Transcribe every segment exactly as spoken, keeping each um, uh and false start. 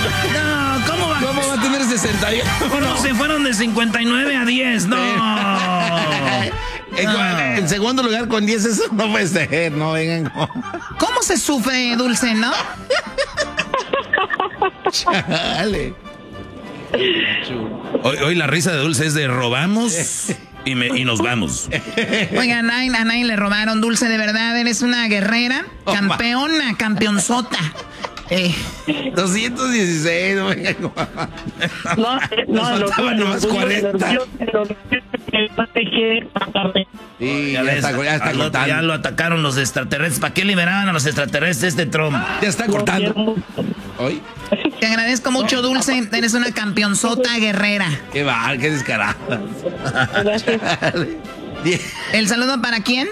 No, ¿cómo va? ¿Cómo va a tener sesenta y uno? No, se fueron de cincuenta y nueve a diez, no. En, No. en segundo lugar con diez, eso no puede ser, no vengan. con- ¿Cómo se sufre, Dulce, no? Chale. Hoy, hoy la risa de Dulce es de robamos y, me, y nos vamos. Oigan, a nadie, a nadie le robaron, Dulce, de verdad, eres una guerrera, campeona, campeonzota. Eh, doscientos dieciséis, no vengan. con- No, eh, no, Nos el faltaban orgullo- nomás el orgullo- cuarenta. el orgullo- el orgullo que no te quiere matarme. Sí, ya, ves, está, ya está al otro cortando. ya lo atacaron los extraterrestres. ¿Para qué liberaban a los extraterrestres de Trump? Ya está Lo quiero cortando. mucho. Hoy. te agradezco mucho, Dulce, eres una campeonzota guerrera. Qué va, qué descarada. Gracias. Chale. Die- ¿El saludo para quién?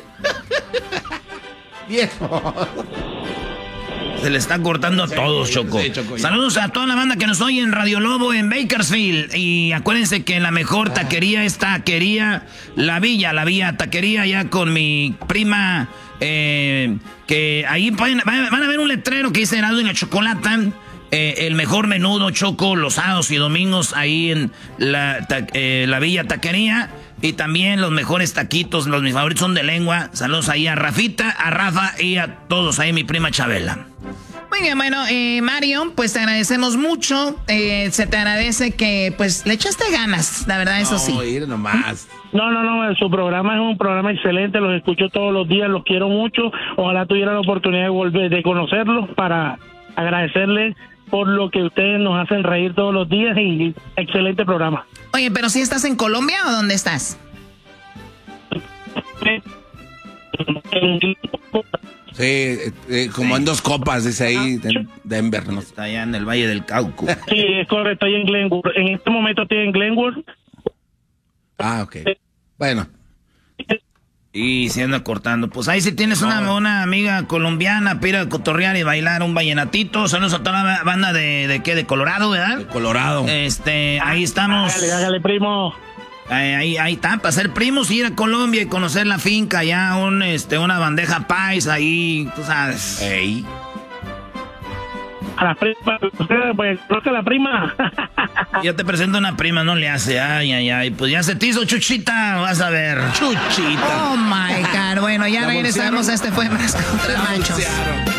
Viejo. Se le está cortando a todos, Choco. sí, Choco, ya. Saludos a toda la banda que nos oye en Radio Lobo en Bakersfield. Y acuérdense que la mejor taquería es Taquería La Villa. La Villa Taquería, ya con mi prima. Eh, que ahí pueden- van van a ver un letrero que dice Heraldo y la Chocolata. Eh, el mejor menudo, Choco, los sábados y domingos ahí en la, ta- eh, la Villa Taquería. Y también los mejores taquitos, los mis favoritos son de lengua. Saludos ahí a Rafita, a Rafa y a todos ahí, mi prima Chabela. Muy bien, bueno, eh, Mario, pues te agradecemos mucho. Eh, se te agradece que, pues, le echaste ganas, la verdad, eso sí. No, ir nomás. No, no, no, su programa es un programa excelente, los escucho todos los días, los quiero mucho. Ojalá tuviera la oportunidad de volver, de conocerlos para agradecerles por lo que ustedes nos hacen reír todos los días y excelente programa. Oye, pero si estás en Colombia o dónde estás? Sí, eh, eh, como en dos copas, dice ahí, en Denver. No sé. Está allá en el Valle del Cauca. Sí, es correcto, estoy en Glenwood. En este momento estoy en Glenwood. Ah, ok. Bueno. Y se anda cortando. Pues ahí si tienes una, una amiga colombiana para ir a cotorrear y bailar un vallenatito. Saludos a toda la banda de, de qué, de Colorado, ¿verdad? De Colorado. Este, ahí estamos. Hágale, hágale, primo. Ahí, ahí, ahí está, para ser primos, ir a Colombia y conocer la finca, ya un, este, una bandeja paisa ahí, tú sabes. Ey. A la prima, usted, pues, creo que la prima. Yo te presento una prima, no le hace, ay, ay, ay, pues ya se te hizo chuchita, vas a ver. Chuchita. Oh my God. Bueno, ya La regresamos. bolsearon. Este fue Más contra La Machos. bolsearon.